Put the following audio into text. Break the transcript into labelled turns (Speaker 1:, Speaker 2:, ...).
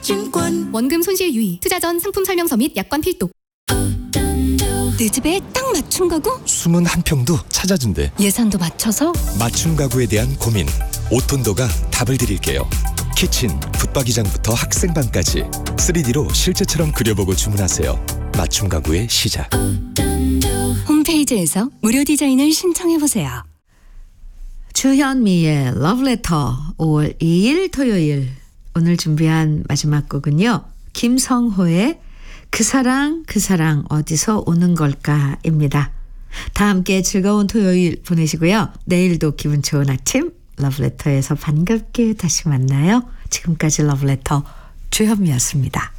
Speaker 1: 하나증권.
Speaker 2: 원금 손실 유의, 투자 전 상품 설명서 및 약관 필독.
Speaker 3: 내 집에 딱 맞춤 가구?
Speaker 4: 숨은 한 평도 찾아준대.
Speaker 3: 예산도 맞춰서?
Speaker 4: 맞춤 가구에 대한 고민, 오톤도가 답을 드릴게요. 키친, 붙박이장부터 학생방까지 3D로 실제처럼 그려보고 주문하세요. 맞춤 가구의 시작.
Speaker 3: 홈페이지에서 무료 디자인을 신청해보세요.
Speaker 5: 주현미의 러브레터 5월 2일 토요일, 오늘 준비한 마지막 곡은요, 김성호의 그 사랑 어디서 오는 걸까입니다. 다 함께 즐거운 토요일 보내시고요. 내일도 기분 좋은 아침 러브레터에서 반갑게 다시 만나요. 지금까지 러브레터 주현미였습니다.